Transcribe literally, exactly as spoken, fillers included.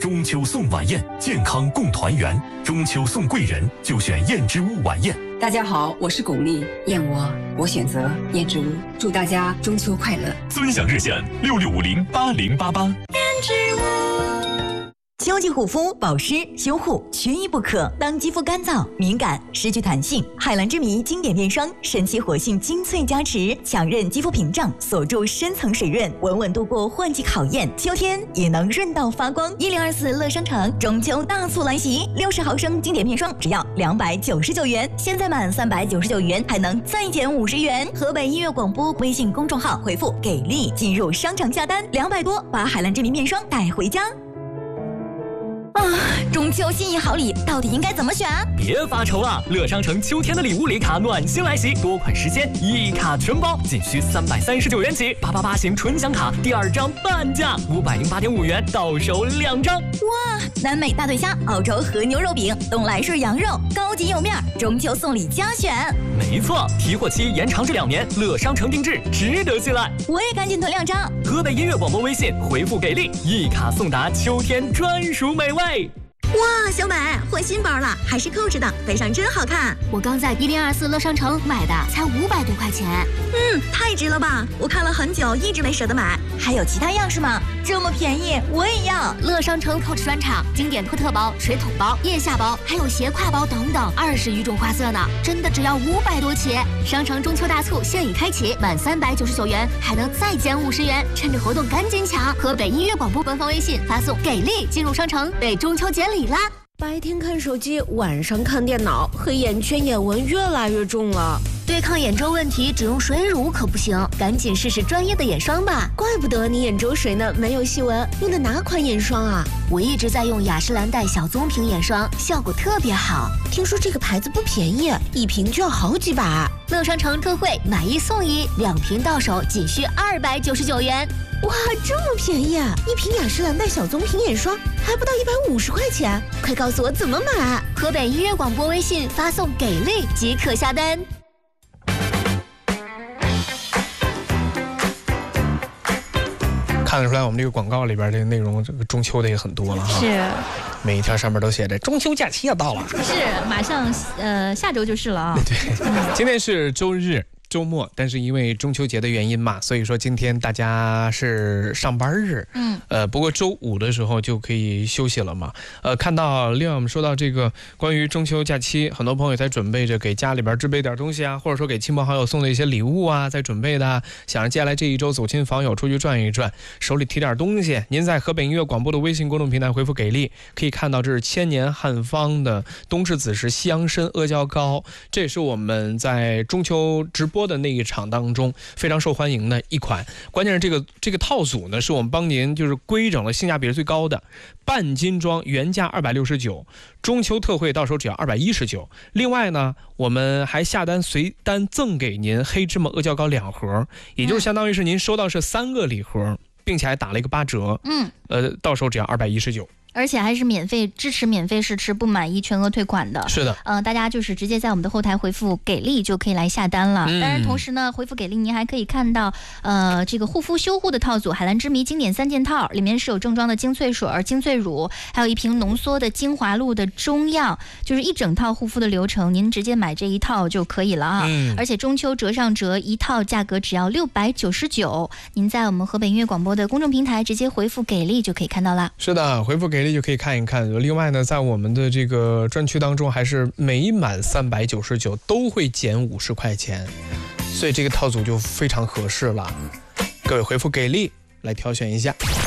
中秋送晚宴，健康共团圆。中秋送贵人，就选燕之屋晚宴。 大家好，我是巩俐，燕窝我选择燕之屋，祝大家中秋快乐。 尊享热线六六五零八零八八。 燕之屋。秋季护肤、保湿、修护缺一不可。当肌肤干燥、敏感、失去弹性，海蓝之谜经典面霜神奇活性精粹加持，强韧肌肤屏障，锁住深层水润，稳稳度过换季考验，秋天也能润到发光。一零二四乐商城中秋大促来袭，六十毫升经典面霜只要两百九十九元，现在满三百九十九元还能再减五十元。河北音乐广播微信公众号回复给力进入商场下单，两百多把海蓝之谜面霜带回家。啊，中秋心仪好礼到底应该怎么选？ 别发愁了，乐商城秋天的礼物礼卡暖心来袭，多款时间一卡全包，仅需三百三十九元起。八八八型纯享卡第二张半价，五百零八点五元到手两张。 哇，南美大腿虾、澳洲和牛肉饼、东来顺羊肉，高级有面，中秋送礼加选。 没错，提货期延长至两年，乐商城定制，值得信赖。 我也赶紧囤两张。 河北音乐广播微信回复给力，一卡送达秋天专属美味。 哇，小美换新包了，还是扣着的，背上真好看。 我刚在一零二四乐商城买的，才五百多块钱。 嗯，太值了吧！我看了很久，一直没舍得买。还有其他样式吗？这么便宜，我也要。 乐商城 Coach 专场，经典托特包、水桶包、腋下包，还有斜挎包等等，二十余种花色呢，真的只要五百多起。商城中秋大促现已开启，满三百九十九元还能再减五十元，趁着活动赶紧抢！河北音乐广播官方微信发送给力进入商城，为中秋节礼啦！ 白天看手机，晚上看电脑，黑眼圈、眼纹越来越重了。 对抗眼周问题，只用水乳可不行，赶紧试试专业的眼霜吧。 怪不得你眼周水嫩，没有细纹，用的哪款眼霜啊？ 我一直在用雅诗兰黛小棕瓶眼霜，效果特别好。 听说这个牌子不便宜，一瓶就要好几百。 乐商城特惠，买一送一，两瓶到手仅需二百九十九元。 哇，这么便宜啊！一瓶雅诗兰黛小棕瓶眼霜还不到一百五十块钱，快告诉我怎么买！ 河北音乐广播微信发送给力即可下单。 看得出来，我们这个广告里边这个内容，这个中秋的也很多了哈。 是， 每一条上面都写着中秋假期要到了。 是，马上呃下周就是了啊。 对，今天是周日。周末，但是因为中秋节的原因嘛，所以说今天大家是上班日，嗯，呃，不过周五的时候就可以休息了嘛。呃，看到另外我们说到这个关于中秋假期，很多朋友在准备着给家里边准备点东西啊，或者说给亲朋好友送的一些礼物啊，在准备的，想着接下来这一周走亲访友出去转一转，手里提点东西。您在河北音乐广播的微信公众平台回复给力，可以看到这是千年汉方的冬至子时西洋参阿胶糕，这也是我们在中秋直播的那一场当中非常受欢迎的一款。关键是这个这个套组呢，是我们帮您就是规整了性价比是最高的，半斤装原价二百六十九，中秋特惠到手只要二百一十九。另外呢，我们还下单随单赠给您黑芝麻阿胶糕两盒，也就是相当于是您收到是三个礼盒，并且还打了一个八折。嗯，呃，到手只要二百一十九。 而且还是免费支持免费试吃，不满意全额退款的。 是的， 呃，大家就是直接在我们的后台回复给力就可以来下单了。嗯、当然，同时呢，回复给力您还可以看到，呃，这个护肤修护的套组海蓝之谜经典三件套，里面是有正装的精粹水、精粹乳，还有一瓶浓缩的精华露的中药，就是一整套护肤的流程，您直接买这一套就可以了啊。嗯、而且中秋折上折，一套价格只要六百九十九。您在我们河北音乐广播的公众平台直接回复给力就可以看到了。 是的，回复给力就可以看一看。另外呢，在我们的这个专区当中，还是每满三百九十九都会减五十块钱，所以这个套组就非常合适了。各位回复给力来挑选一下。